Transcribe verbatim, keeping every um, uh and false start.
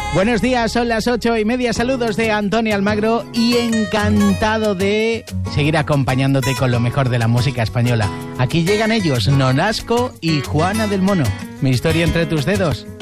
Buenos días, son las ocho y media. Saludos de Antonio Almagro y encantado de seguir acompañándote con lo mejor de la música española. Aquí llegan ellos, Nolasco y Juana del Mono. Mi historia entre tus dedos.